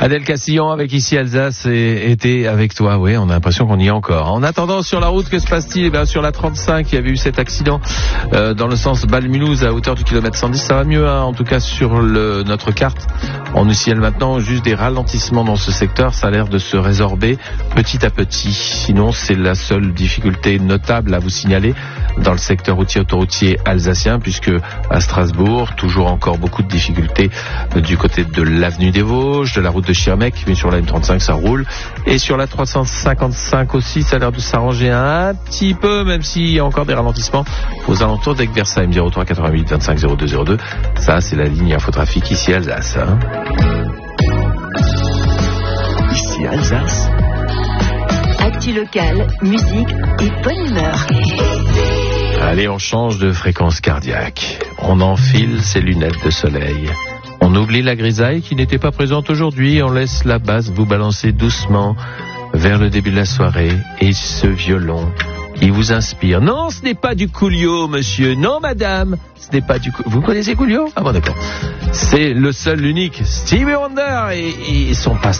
Adèle Castillon avec Ici Alsace était avec toi. Oui, on a l'impression qu'on y est encore. En attendant, sur la route, que se passe-t-il ? Eh bien, sur la 35, il y avait eu cet accident dans le sens Bâle-Mulhouse à hauteur du kilomètre 110. Ça va mieux, hein, en tout cas sur notre carte. On nous signale maintenant juste des ralentissements dans ce secteur. Ça a l'air de se résorber petit à petit. Sinon, c'est la seule difficulté notable à vous signaler dans le secteur routier autoroutier alsacien, puisque à Strasbourg, toujours encore beaucoup de difficultés du côté de l'avenue des Vosges, de la route de Schirmeck, mais sur la M35 ça roule, et sur la 355 aussi, ça a l'air de s'arranger un petit peu, même s'il y a encore des ralentissements aux alentours d'Aigues-Versailles. M03 88 25 02 02. Ça, c'est la ligne infotrafic ici Alsace. Hein. Ici Alsace. Actu locale, musique et bonne humeur. Allez, on change de fréquence cardiaque. On enfile ses lunettes de soleil. On oublie la grisaille qui n'était pas présente aujourd'hui. On laisse la basse vous balancer doucement vers le début de la soirée. Et ce violon, il vous inspire. Non, ce n'est pas du Coolio, monsieur. Non, madame, ce n'est pas du Coolio. Vous connaissez Coolio ? Ah bon, d'accord. C'est le seul, l'unique Stevie Wonder et son passe